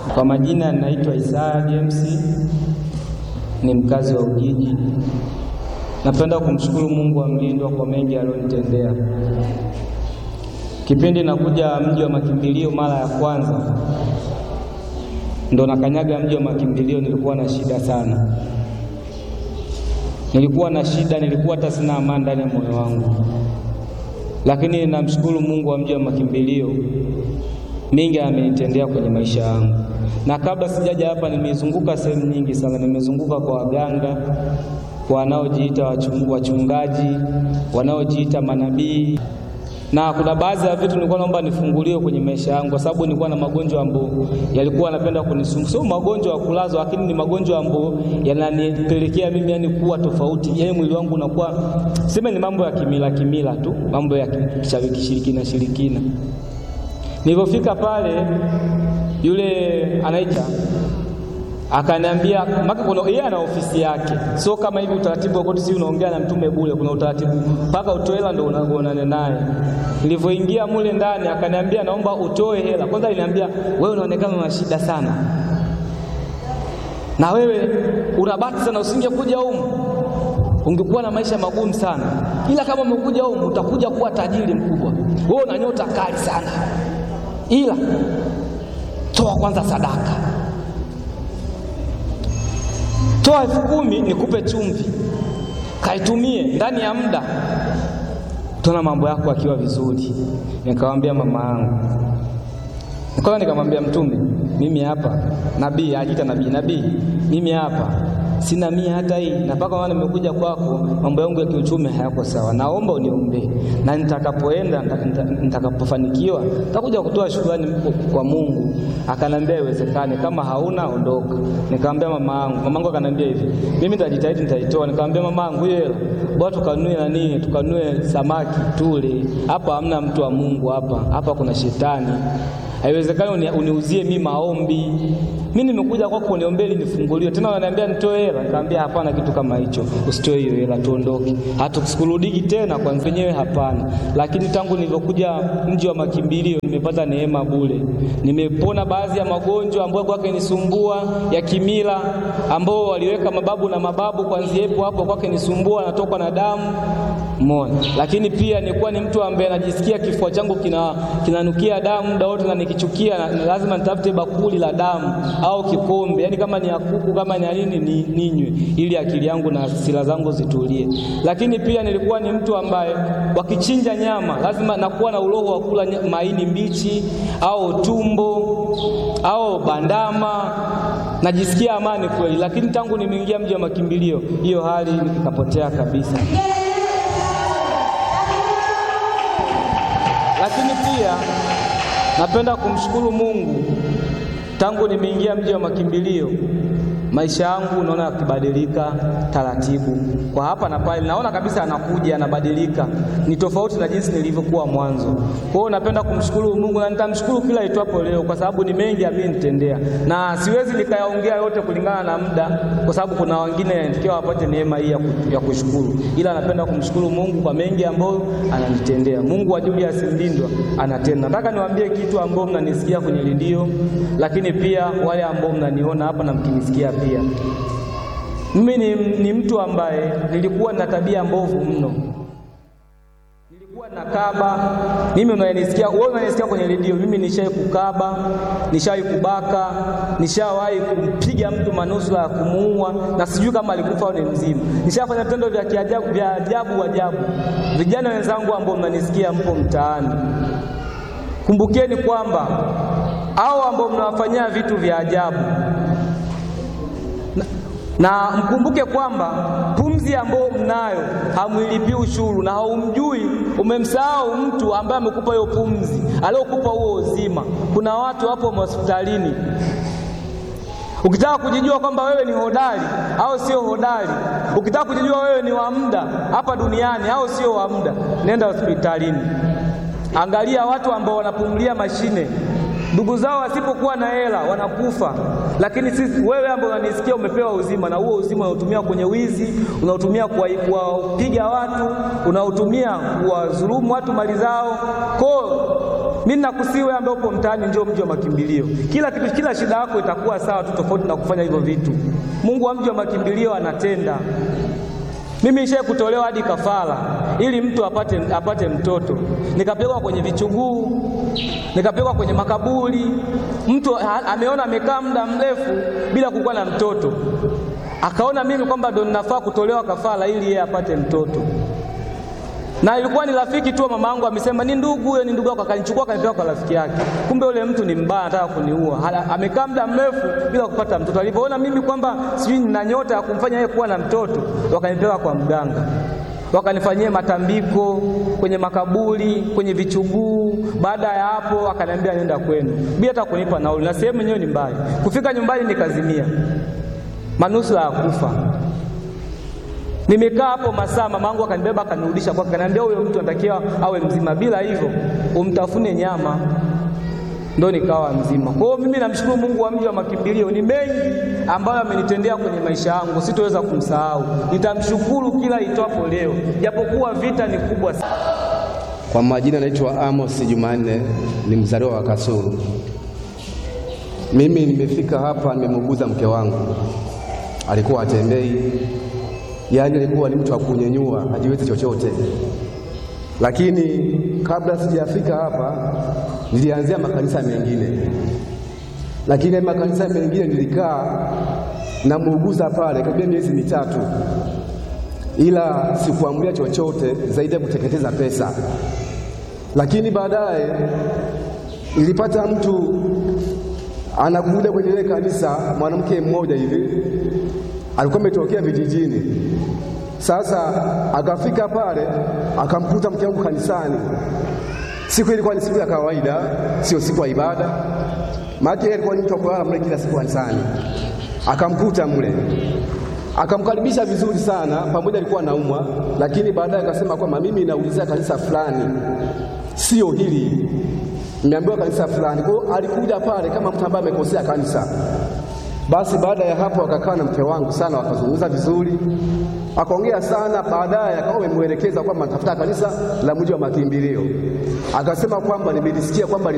Kwa majina naitwa Isaya James, ni mkazi wa Ujiji. Napenda kumshukuru Mungu wa mlindwa kwa mengi aliyonitendea. Kipindi nakuja mji wa makimbilio mara ya kwanza, ndo nakanyaga mji wa makimbilio, nilikuwa na shida sana. Nilikuwa na shida, nilikuwa hata sina amani ndani ya moyo wangu. Lakini namshukuru Mungu wa mji wa makimbilio, mengi amenitendea kwenye maisha yangu. Na kabla sijaja hapa nimezunguka sehemu nyingi sana. Nimezunguka kwa waganga, kwa wanaojiita wachungaji, wanaojiita manabii. Na kuna baadhi ya vitu nilikuwa naomba nifunguliwe kwenye maisha yangu, kwa sababu nilikuwa na magonjwa ambayo yalikuwa yanapenda kunisumbua. Sio magonjwa ya kulazwa, lakini ni magonjwa ambayo yananipelekea mimi yani kuwa tofauti. Yeye mwili wangu unakuwa sema ni mambo ya kimila tu, mambo ya kishirikina. Nilipofika pale, yule anaita akaniambia, maka kuna yeye ana ofisi yake. Sio kama hivi utaratibu wa koti, si unaongea na mtume bure, kuna utaratibu mpaka utoe hela ndio unaonana naye. Nilivyoingia mule ndani akaniambia, naomba utoe hela. Kwanza aliniambia, wewe unaonekana una shida sana, na wewe unabati sana, usingekuja huko ungekuwa na maisha magumu sana, ila kama umekuja huko utakuja kuwa tajiri mkubwa. Wewe una nyota kali sana, ila toa kwanza sadaka. Toa 10,000 nikupe chumvi, kaitumie ndani ya muda, tuna mambo yako akiwa vizuri. Nikamwambia mama yangu, nikamwambia mtume, mimi hapa nabii, ajiita nabii, mimi hapa sina mia hata hii, na mpaka maana nimekuja kwako, mambo yangu ya kiuchumi hayako sawa, naomba uniombee, na nitakapoenda nitakapofanikiwa nitakuja kutoa shukrani kwa Mungu. Akanambia iwezekane, kama hauna ondoka. Nikamwambia mamangu akanambia hivi, mimi nitajitahidi nitaitoa. Nikamwambia mamangu, hiyo hela bora tukanue samaki tule, hapa hamna mtu wa Mungu, hapa kuna shetani. Haiwezekani uniuzie mimi maombi. Mimi nimekuja kwako uniombee nifunguliwe. Tena wananiambia nitoe hela. Nikamwambia hapana, kitu kama hicho. Usitoe hiyo hela, tuondoke. Hatukurudiki tena kwa mwenyewe, hapana. Lakini tangu nilipokuja mji wa makimbilio nimepata neema bure. Nimepona baadhi ya magonjwa ambayo kwake nisumbua ya kimila, ambao waliweka mababu na mababu, kuanzia hapo kwake nisumbua, natokwa na damu. Umeona? Lakini pia nilikuwa ni mtu ambaye najisikia kifua changu kinanukia damu muda wote, na nikichukia na lazima nitafute bakuli la damu au kikombe, yani kama ni ya kuku kama ni nini ninywe, ili akili yangu na hasira zangu zitulie. Lakini pia nilikuwa ni mtu ambaye wakichinja nyama lazima nakuwa na uroho wa kula maini mbichi au tumbo au bandama, najisikia amani kweli. Lakini tangu nimeingia mji wa makimbilio hiyo hali ikapotea kabisa. Lakini pia napenda kumshukuru Mungu, tangu nimeingia mji wa makimbilio maisha yangu naona yakibadilika taratibu. Kwa hapa na pale naona kabisa anakuja anabadilika, ni tofauti na jinsi nilivyokuwa mwanzo. Kwa hiyo napenda kumshukuru Mungu, na nitamshukuru kila itwapo leo, kwa sababu ni mengi amenitendea, na siwezi nikayaongea yote kulingana na muda, kwa sababu kuna wengine yanatakiwa wapate neema hii ya kushukuru. Ila napenda kumshukuru Mungu kwa mengi ambayo ananitendea. Mungu wa Julius Mlindwa anatenda. Nataka niwaambie kitu ambao mnanisikia kwenye redio, lakini pia wale ambao mnaniona hapa na mkinisikia pia. Mimi ni mtu ambaye nilikuwa na tabia mbovu mno. Nilikuwa nakaba. Mimi wewe unanisikia kwenye redio, mimi nishawahi kukaba, nishawahi kubaka, nishawahi kumpiga mtu manusura ya kumuua, na sijui kama alikufa au ni mzima. Nishafanya vitendo vya ajabu. Vijana wenzangu ambao mnanisikia mpo mtaani, kumbukeni kwamba hao ambao mnawafanyia vitu vya ajabu, na mkumbuke kwamba pumzi ambayo mnayo hamuilipi ushuru, na haumjui, umemsahau mtu ambaye amekupa hiyo pumzi, aliyokupa huo uzima. Kuna watu hapo hospitalini, ukitaka kujijua kwamba wewe ni hodari au sio hodari, ukitaka kujijua wewe ni wa muda hapa duniani au sio wa muda, nenda hospitalini. Angalia watu ambao wanapumulia mashine, ndugu zao wasipokuwa na hela wanakufa. Lakini sisi, wewe ambao unanisikia, umepewa uzima, na huo uzima unautumia kwenye wizi, unautumia kuwapiga watu, unautumia kuwadhulumu watu mali zao. Kwa mimi nakusihi wewe ambaye upo mtaani, njoo mji wa makimbilio. Kila kitu, kila shida yako itakuwa sawa tu, tofauti na kufanya hivyo vitu. Mungu wa mji wa makimbilio anatenda. Mimi nishaye kutolewa hadi kafara ili mtu apate mtoto, nikapelekwa kwenye vichuguu, nikapelekwa kwenye makaburi. Mtu ameona amekaa muda mrefu bila kukuwa na mtoto, akaona mimi kwamba ndo ninafaa kutolewa kafara ili yeye apate mtoto. Na ilikuwa ni rafiki tu, mama yangu amesema ni ndugu, huyo ni ndugu yako, akanichukua akanipeleka kwa rafiki yake. Kumbe yule mtu ni mbaya, anataka kuniua. Amekaa muda mrefu bila kupata mtoto. Alipoona mimi kwamba sijui nina nyota ya kumfanya yeye kuwa na mtoto, wakanipeleka kwa mganga, wakanifanyia matambiko kwenye makaburi, kwenye vichuguu. Baada ya hapo akaniambia nenda kwenu, bila hata kunipa nauli, na sehemu yenyewe ni mbaya. Kufika nyumbani nikazimia, manusura ya kufa. Nimekaa hapo masaa, mamangu akanibeba akanirudisha kwake, akaniambia huyo mtu anatakiwa awe mzima, bila hivyo umtafune nyama. Ndo nikawa mzima. Kwa hiyo mimi namshukuru Mungu wa mji wa makimbilio, ni mengi ambayo amenitendea kwenye maisha yangu, sitoweza kumsahau. Nitamshukuru kila itwapo leo, japokuwa vita ni kubwa sana. Kwa majina naitwa Amos Jumanne, ni mzaliwa wa Kasulu. Mimi nimefika hapa, nimemuuguza mke wangu, alikuwa atembei, yaani alikuwa ni mtu wa kunyenyua, hajiwezi chochote. Lakini kabla sijafika hapa nilianzia makanisa mengine, lakini makanisa mengine nilikaa na muuguza pale karibia miezi mitatu, ila sikuamulia chochote zaidi ya kuteketeza pesa. Lakini baadaye nilipata mtu anakuja kwenye ile kanisa, mwanamke mmoja hivi alikuwa ametokea vijijini. Sasa akafika pale akamkuta mke wangu kanisani. Siku ilikuwa ni siku ya kawaida, sio siku ya ibada. Maana yeye alikuwa ni mtu wa kulala mle kila siku kanisani. Akamkuta mle, akamkaribisha vizuri sana, pamoja alikuwa anaumwa, lakini baadaye akasema kwamba mimi naulizia kanisa fulani, sio hili, nimeambiwa kanisa fulani. Kwa hiyo alikuja pale kama mtu ambaye amekosea kanisa. Basi baada ya hapo akakaa na mke wangu sana, wakazungumza vizuri, akaongea sana. Baadaye akawa amemuelekeza kwamba natafuta kanisa la mji wa makimbilio. Akasema kwamba nimelisikia kwamba